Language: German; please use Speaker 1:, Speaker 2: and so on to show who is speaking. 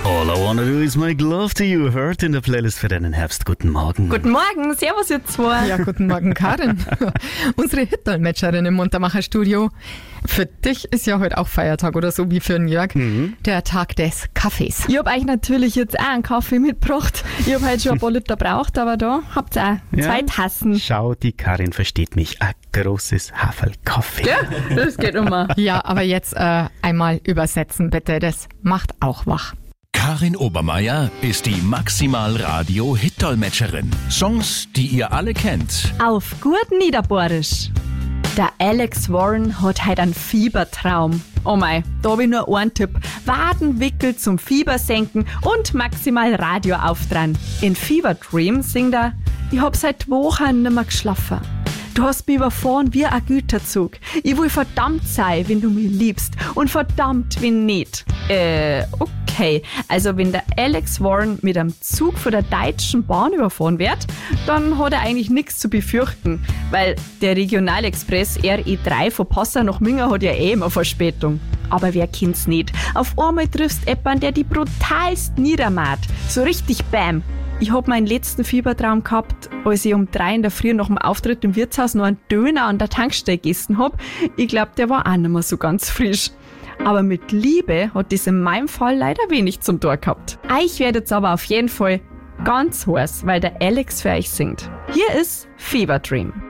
Speaker 1: All I wanna do is make love to you. Hört in der Playlist für deinen Herbst. Guten Morgen.
Speaker 2: Guten Morgen, servus ihr zwei.
Speaker 3: Ja, guten Morgen, Karin. Unsere Hitdolmetscherin im Muntermacher-Studio. Für dich ist ja heute auch Feiertag oder so wie für den Jörg. Der Tag des Kaffees.
Speaker 2: Ich hab euch natürlich jetzt auch einen Kaffee mitgebracht. Ich hab heute schon ein paar Liter braucht, aber da habt ihr auch 2 Tassen.
Speaker 1: Schau, die Karin versteht mich. Ein großes Haferl Kaffee.
Speaker 2: Ja, das geht immer.
Speaker 3: Ja, aber jetzt einmal übersetzen bitte. Das macht auch wach.
Speaker 4: Karin Obermeier ist die Maximal-Radio-Hit-Dolmetscherin. Songs, die ihr alle kennt.
Speaker 2: Auf gut Niederbohrisch. Der Alex Warren hat heute einen Fiebertraum. Oh mei, da hab ich nur einen Tipp. Wadenwickel zum Fiebersenken und maximal Radio aufdrehen. In Fever Dream singt er: Ich hab seit Wochen nimmer geschlafen. Du hast mich überfahren wie ein Güterzug. Ich will verdammt sein, wenn du mich liebst. Und verdammt, wenn nicht. Okay. Also wenn der Alex Warren mit einem Zug von der Deutschen Bahn überfahren wird, dann hat er eigentlich nichts zu befürchten. Weil der Regionalexpress RE3 von Passau nach Minga hat ja immer Verspätung. Aber wer kennt's nicht? Auf einmal triffst jemanden, der die brutalst niedermacht. So richtig bam. Ich hab meinen letzten Fiebertraum gehabt, als ich um 3 in der Früh nach dem Auftritt im Wirtshaus noch einen Döner an der Tankstelle gegessen hab. Ich glaub, der war auch nicht mehr so ganz frisch. Aber mit Liebe hat das in meinem Fall leider wenig zum Tor gehabt. Euch werdet's aber auf jeden Fall ganz heiß, weil der Alex für euch singt. Hier ist Fever Dream.